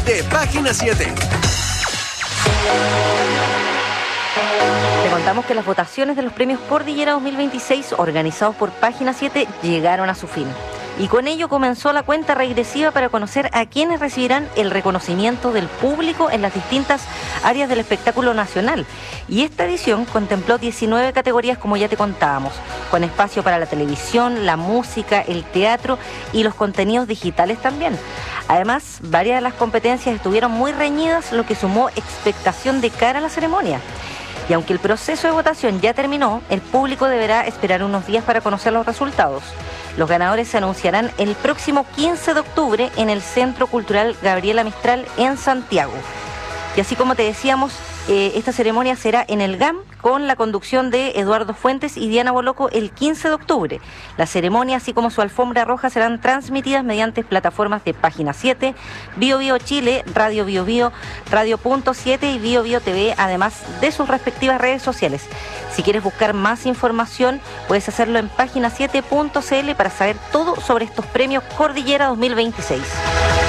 de Página 7. Te contamos que las votaciones de los premios Cordillera 2026 organizados por Página 7 llegaron a su fin. Y con ello comenzó la cuenta regresiva para conocer a quienes recibirán el reconocimiento del público en las distintas áreas del espectáculo nacional. Y esta edición contempló 19 categorías, como ya te contábamos, con espacio para la televisión, la música, el teatro y los contenidos digitales también. Además, varias de las competencias estuvieron muy reñidas, lo que sumó expectación de cara a la ceremonia. Y aunque el proceso de votación ya terminó, el público deberá esperar unos días para conocer los resultados. Los ganadores se anunciarán el próximo 15 de octubre en el Centro Cultural Gabriela Mistral en Santiago. Y así como te decíamos, esta ceremonia será en el GAM con la conducción de Eduardo Fuentes y Diana Boloco el 15 de octubre. La ceremonia, así como su alfombra roja, serán transmitidas mediante plataformas de Página 7, Bio Bio Chile, Radio Bio Bio, Radio.7 y Bio Bio TV, además de sus respectivas redes sociales. Si quieres buscar más información, puedes hacerlo en página7.cl para saber todo sobre estos premios Cordillera 2026.